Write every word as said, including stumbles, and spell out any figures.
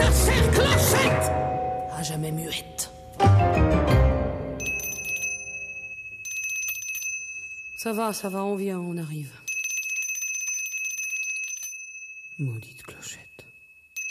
cette clochette à jamais muette. Ça va, ça va, on vient, on arrive. Maudite clochette.